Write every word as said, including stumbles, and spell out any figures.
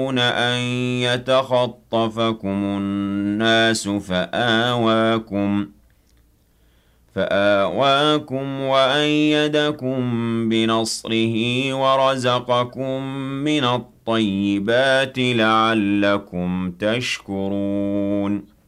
أن يتخطفكم الناس فآواكم فآواكم وأيدكم بنصره ورزقكم من الطيبات لعلكم تشكرون